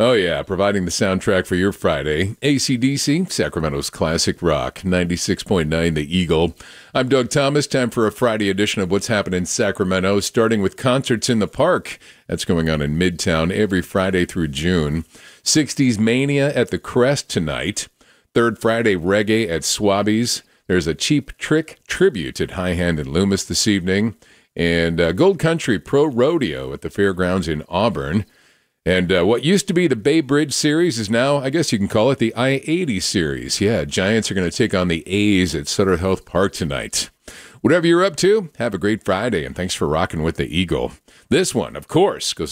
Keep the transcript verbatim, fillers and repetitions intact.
Oh, yeah, providing the soundtrack for your Friday. A C D C, Sacramento's classic rock, ninety-six point nine The Eagle. I'm Doug Thomas. Time for a Friday edition of What's Happening in Sacramento, starting with Concerts in the Park. That's going on in Midtown every Friday through June. sixties Mania at the Crest tonight. Third Friday Reggae at Swabby's. There's a Cheap Trick tribute at High Hand and Loomis this evening. And uh, Gold Country Pro Rodeo at the Fairgrounds in Auburn. And uh, what used to be the Bay Bridge Series is now, I guess you can call it the I eighty Series. Yeah, Giants are going to take on the A's at Sutter Health Park tonight. Whatever you're up to, have a great Friday, and thanks for rocking with the Eagle. This one, of course, goes